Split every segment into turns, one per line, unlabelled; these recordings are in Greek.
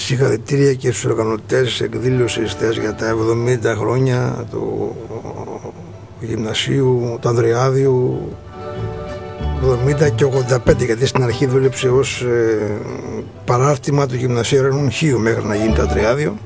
Συγχαρητήρια και στους οργανωτές εκδήλωσης για τα 70 χρόνια του γυμνασίου, του Ανδριάδιου, 70 και 85, γιατί στην αρχή δούλεψε ως παράρτημα του Γυμνασίου Ερανών Χίου μέχρι να γίνει το Ανδριάδιο.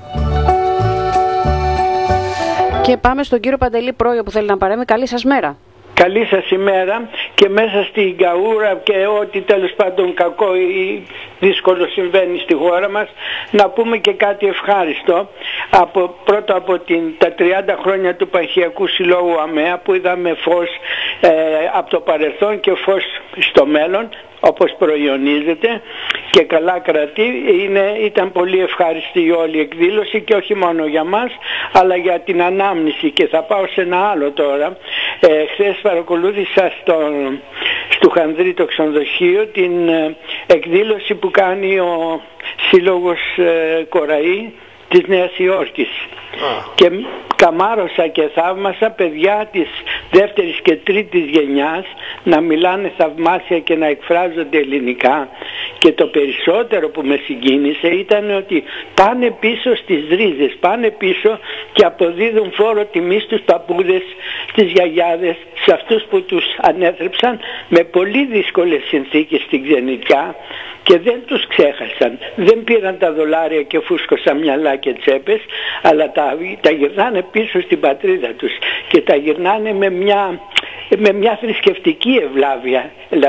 Και πάμε στον κύριο Παντελή Πρόγιο που θέλει να παρέμβει. Καλή σας μέρα.
Καλή σας ημέρα, και μέσα στην καούρα και ό,τι τέλος πάντων κακό ή δύσκολο συμβαίνει στη χώρα μας, να πούμε και κάτι ευχάριστο. Πρώτα από τα 30 χρόνια του Επαρχιακού Συλλόγου ΑΜΕΑ, που είδαμε φως από το παρελθόν και φως στο μέλλον, όπως προϊονίζεται και καλά κρατεί. Ήταν πολύ ευχάριστη η όλη εκδήλωση, και όχι μόνο για μας αλλά για την ανάμνηση. Και θα πάω σε ένα άλλο τώρα. Χθες παρακολούθησα στο Χανδρή το ξενοδοχείο την εκδήλωση που κάνει ο Σύλλογος Κοραή της Νέας Υόρκης. Και καμάρωσα και θαύμασα παιδιά της δεύτερης και τρίτης γενιάς να μιλάνε θαυμάσια και να εκφράζονται ελληνικά, και το περισσότερο που με συγκίνησε ήταν ότι πάνε πίσω στις ρίζες, πάνε πίσω και αποδίδουν φόρο τιμή στους παππούδες, στις γιαγιάδες, σε αυτούς που τους ανέθρεψαν με πολύ δύσκολες συνθήκες στην ξενιτιά, και δεν τους ξέχασαν. Δεν πήραν τα δολάρια και φούσκωσαν μυαλά και τσέπες, αλλά τα γυρνάνε πίσω στην πατρίδα τους, και τα γυρνάνε με μια θρησκευτική ευλάβεια.